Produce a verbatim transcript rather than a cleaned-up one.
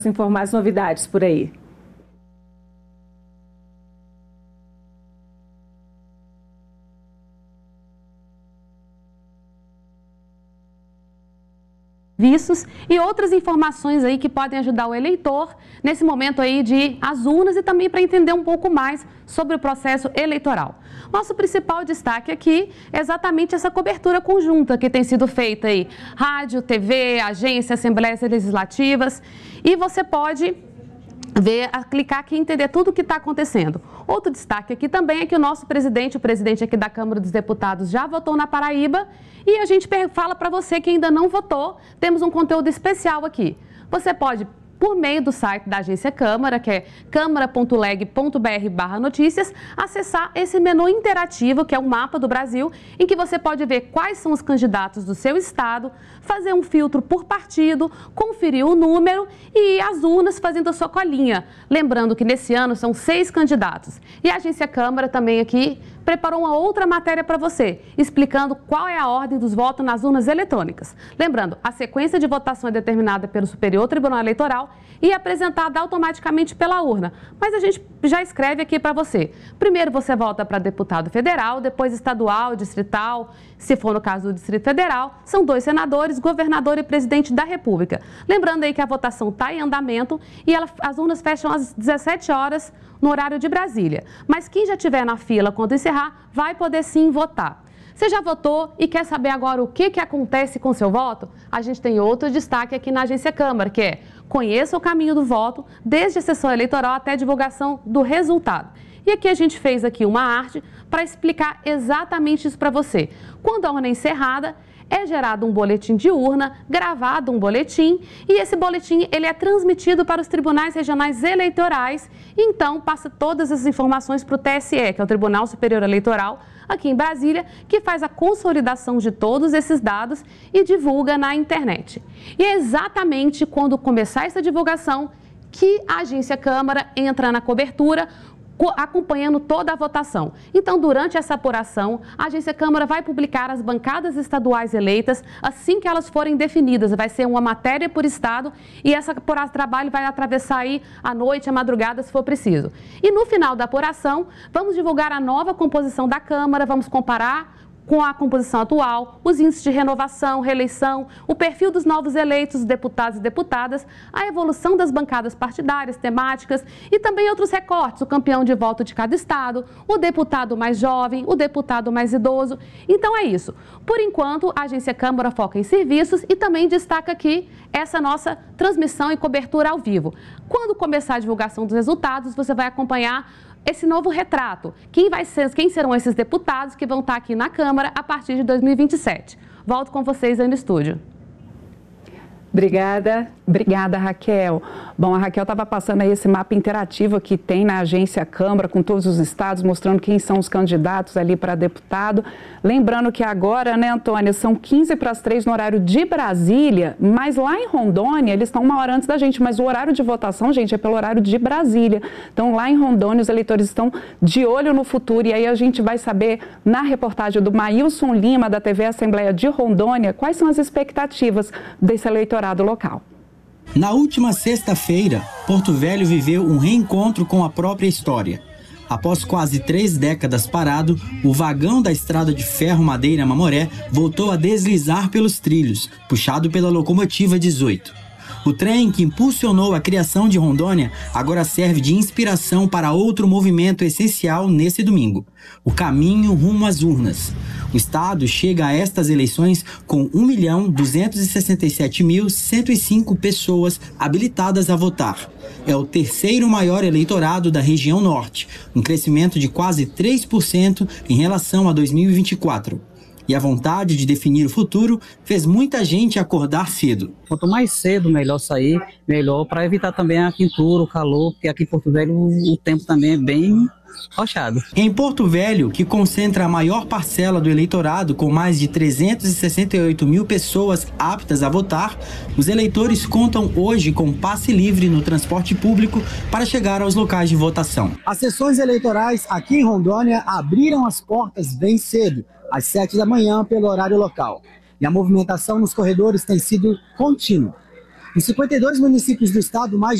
informar as novidades por aí. Vistos e outras informações aí que podem ajudar o eleitor nesse momento aí de ir às urnas e também para entender um pouco mais sobre o processo eleitoral. Nosso principal destaque aqui é exatamente essa cobertura conjunta que tem sido feita aí, rádio, T V, agência, assembleias legislativas, e você pode ver, clicar aqui e entender tudo o que está acontecendo. Outro destaque aqui também é que o nosso presidente, o presidente aqui da Câmara dos Deputados, já votou na Paraíba e a gente fala para você que ainda não votou, temos um conteúdo especial aqui. Você pode, por meio do site da Agência Câmara, que é câmara ponto leg ponto br barra notícias, acessar esse menu interativo, que é o mapa do Brasil, em que você pode ver quais são os candidatos do seu estado, fazer um filtro por partido, conferir o número e ir às urnas fazendo a sua colinha. Lembrando que nesse ano são seis candidatos. E a Agência Câmara também aqui preparou uma outra matéria para você, explicando qual é a ordem dos votos nas urnas eletrônicas. Lembrando, a sequência de votação é determinada pelo Superior Tribunal Eleitoral e apresentada automaticamente pela urna. Mas a gente já escreve aqui para você. Primeiro você vota para deputado federal, depois estadual, distrital, se for no caso do Distrito Federal, são dois senadores, governador e presidente da República. Lembrando aí que a votação está em andamento e ela, as urnas fecham às dezessete horas no horário de Brasília. Mas quem já estiver na fila quando encerrar, vai poder sim votar. Você já votou e quer saber agora o que, que acontece com o seu voto? A gente tem outro destaque aqui na Agência Câmara, que é: conheça o caminho do voto, desde a sessão eleitoral até a divulgação do resultado. E aqui a gente fez aqui uma arte para explicar exatamente isso para você. Quando a urna é encerrada, é gerado um boletim de urna, gravado um boletim, e esse boletim ele é transmitido para os tribunais regionais eleitorais, e então passa todas as informações para o T S E, que é o Tribunal Superior Eleitoral, aqui em Brasília, que faz a consolidação de todos esses dados e divulga na internet. E é exatamente quando começar essa divulgação que a Agência Câmara entra na cobertura, acompanhando toda a votação. Então, durante essa apuração, a Agência Câmara vai publicar as bancadas estaduais eleitas assim que elas forem definidas. Vai ser uma matéria por estado e esse trabalho vai atravessar aí a noite, a madrugada, se for preciso. E no final da apuração, vamos divulgar a nova composição da Câmara, vamos comparar com a composição atual, os índices de renovação, reeleição, o perfil dos novos eleitos, deputados e deputadas, a evolução das bancadas partidárias, temáticas e também outros recortes, o campeão de voto de cada estado, o deputado mais jovem, o deputado mais idoso. Então é isso. Por enquanto, a Agência Câmara foca em serviços e também destaca aqui essa nossa transmissão e cobertura ao vivo. Quando começar a divulgação dos resultados, você vai acompanhar esse novo retrato. Quem, vai ser, quem serão esses deputados que vão estar aqui na Câmara a partir de dois mil e vinte e sete? Volto com vocês aí no estúdio. Obrigada. Obrigada, Raquel. Bom, a Raquel estava passando aí esse mapa interativo que tem na Agência Câmara, com todos os estados, mostrando quem são os candidatos ali para deputado. Lembrando que agora, né, Antônia, são quinze para as três no horário de Brasília, mas lá em Rondônia, eles estão uma hora antes da gente, mas o horário de votação, gente, é pelo horário de Brasília. Então, lá em Rondônia, os eleitores estão de olho no futuro, e aí a gente vai saber, na reportagem do Maílson Lima, da T V Assembleia de Rondônia, quais são as expectativas desse eleitorado local. Na última sexta-feira, Porto Velho viveu um reencontro com a própria história. Após quase três décadas parado, o vagão da estrada de ferro Madeira Mamoré voltou a deslizar pelos trilhos, puxado pela locomotiva dezoito. O trem que impulsionou a criação de Rondônia agora serve de inspiração para outro movimento essencial nesse domingo: o caminho rumo às urnas. O estado chega a estas eleições com um milhão duzentos e sessenta e sete mil cento e cinco pessoas habilitadas a votar. É o terceiro maior eleitorado da região norte, um crescimento de quase três por cento em relação a dois mil e vinte e quatro. E a vontade de definir o futuro fez muita gente acordar cedo. Quanto mais cedo, melhor sair, melhor, para evitar também a quentura, o calor, porque aqui em Porto Velho o tempo também é bem rochado. Em Porto Velho, que concentra a maior parcela do eleitorado, com mais de trezentos e sessenta e oito mil pessoas aptas a votar, os eleitores contam hoje com passe livre no transporte público para chegar aos locais de votação. As sessões eleitorais aqui em Rondônia abriram as portas bem cedo, às sete da manhã, pelo horário local. E a movimentação nos corredores tem sido contínua. Em cinquenta e dois municípios do estado, mais